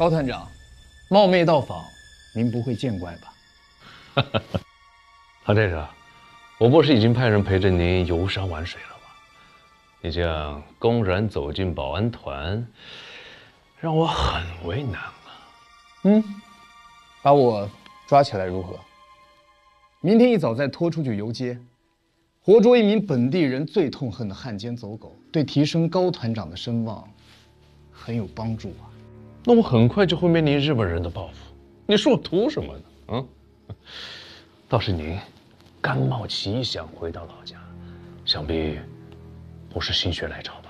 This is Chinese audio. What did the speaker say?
高团长，冒昧到访，您不会见怪吧？ 老先生，我不是已经派人陪着您游山玩水了吗？你这样公然走进保安团，让我很为难啊。 把我抓起来如何？明天一早再拖出去游街，活捉一名本地人最痛恨的汉奸走狗，对提升高团长的声望很有帮助啊。 那我很快就会面临日本人的报复，你说我图什么呢？倒是您甘冒奇想回到老家，想必不是心血来潮。